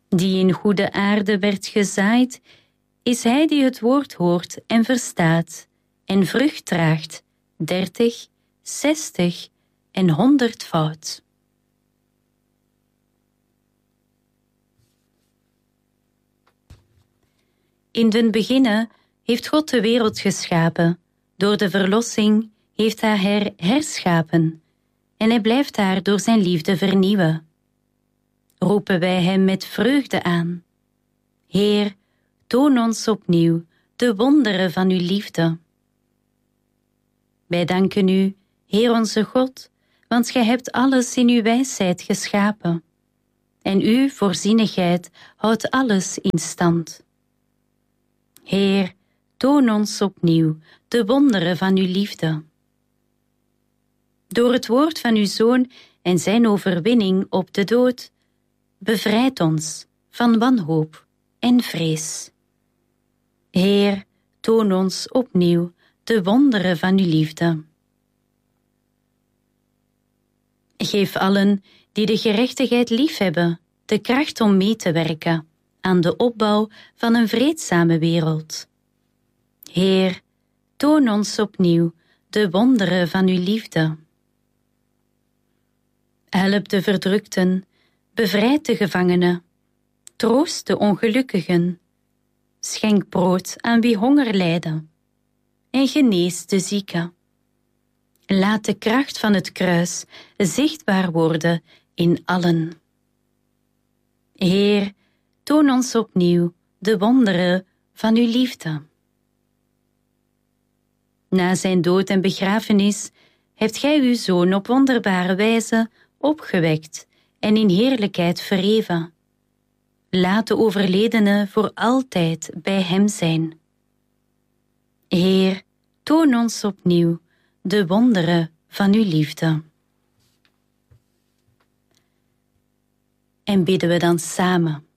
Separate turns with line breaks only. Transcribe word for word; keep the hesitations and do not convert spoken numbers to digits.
die in goede aarde werd gezaaid, is hij die het woord hoort en verstaat, en vrucht draagt, dertig, zestig en honderdvoud. In den beginne heeft God de wereld geschapen, door de verlossing heeft hij haar herschapen, en hij blijft haar door zijn liefde vernieuwen. Roepen wij hem met vreugde aan. Heer, toon ons opnieuw de wonderen van uw liefde. Wij danken u, Heer onze God, want gij hebt alles in uw wijsheid geschapen. En uw voorzienigheid houdt alles in stand. Heer, toon ons opnieuw de wonderen van uw liefde. Door het woord van uw Zoon en zijn overwinning op de dood, bevrijd ons van wanhoop en vrees. Heer, toon ons opnieuw de wonderen van uw liefde. Geef allen die de gerechtigheid liefhebben de kracht om mee te werken aan de opbouw van een vreedzame wereld. Heer, toon ons opnieuw de wonderen van uw liefde. Help de verdrukten, bevrijd de gevangenen, troost de ongelukkigen, schenk brood aan wie honger lijden en genees de zieken. Laat de kracht van het kruis zichtbaar worden in allen. Heer, toon ons opnieuw de wonderen van uw liefde. Na zijn dood en begrafenis hebt gij uw Zoon op wonderbare wijze opgewekt en in heerlijkheid verheven. Laat de overledene voor altijd bij hem zijn. Heer, toon ons opnieuw de wonderen van uw liefde. En bidden we dan samen.